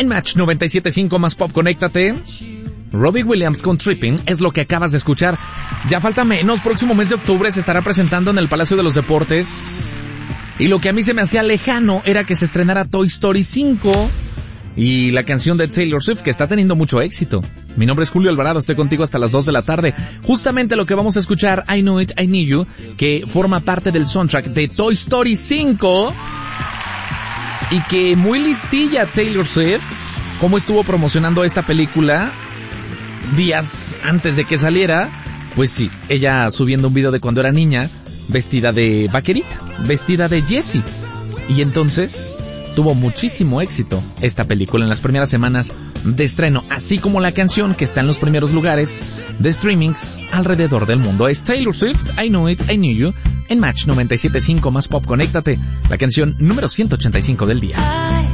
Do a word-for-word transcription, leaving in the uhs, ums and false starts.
En Match noventa y siete punto cinco más pop, conéctate. Robbie Williams con Tripping es lo que acabas de escuchar. Ya falta menos, próximo mes de octubre se estará presentando en el Palacio de los Deportes. Y lo que a mí se me hacía lejano era que se estrenara Toy Story cinco y la canción de Taylor Swift, que está teniendo mucho éxito. Mi nombre es Julio Alvarado, estoy contigo hasta las dos de la tarde. Justamente lo que vamos a escuchar, I Know It, I Need You, que forma parte del soundtrack de Toy Story cinco. Y que muy listilla Taylor Swift, cómo estuvo promocionando esta película días antes de que saliera. Pues sí, ella subiendo un video de cuando era niña, vestida de vaquerita, vestida de Jessie. Y entonces tuvo muchísimo éxito esta película en las primeras semanas de estreno, así como la canción que está en los primeros lugares de streamings alrededor del mundo. Es Taylor Swift, I Know It, I Knew You, en Match noventa y siete punto cinco más pop, conéctate, la canción número ciento ochenta y cinco del día.